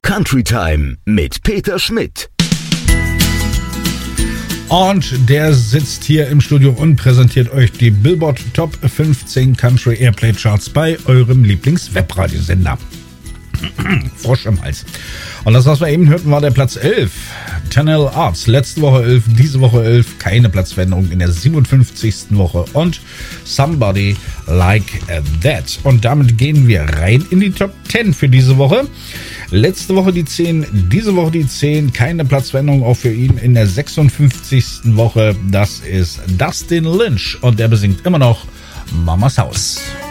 Country Time mit Peter Schmidt. Und der sitzt hier im Studio und präsentiert euch die Billboard Top 15 Country Airplay Charts bei eurem Lieblings-Webradiosender. Frosch im Hals. Und das, was wir eben hörten, war der Platz 11. Tanel Arts, letzte Woche 11, diese Woche 11, keine Platzveränderung in der 57. Woche. Und Somebody Like That. Und damit gehen wir rein in die Top 10 für diese Woche. Letzte Woche die 10, diese Woche die 10, keine Platzveränderung auch für ihn in der 56. Woche. Das ist Dustin Lynch und er besingt immer noch Mama's House.